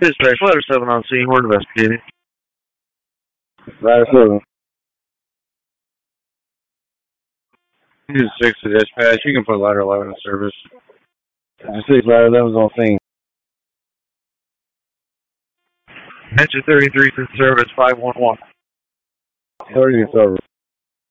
Dispatch, letter 7 on scene. We're investigating. Ladder 7. Unit 6 to dispatch. You can put ladder 11 in service. Unit 6, ladder 11's on scene. Engine 33 in service, 511. 30 in service.